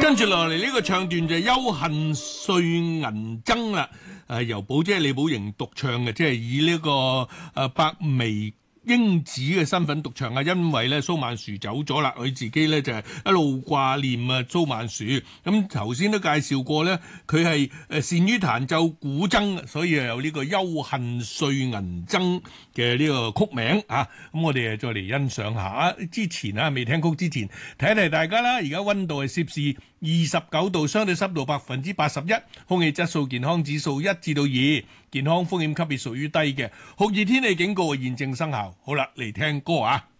跟住落嚟呢個唱段就係憂恨碎銀罾啦，由寶姐李寶瑩獨唱嘅，即係以呢個白眉英子嘅身份獨唱啊，因為咧蘇曼殊走咗啦，佢自己咧就係一路掛念啊蘇曼殊。咁頭先都介紹過咧，佢係善於彈奏古箏，所以有呢個憂恨碎銀罾嘅呢個曲名啊。咁我哋再嚟欣賞下。之前啊未聽曲之前，提一提大家啦。而家溫度係攝氏29度，相對濕度81%，空氣質素健康指數1至2，健康風險級別屬於低嘅，酷熱天氣警告現正生效。好啦，嚟聽歌啊！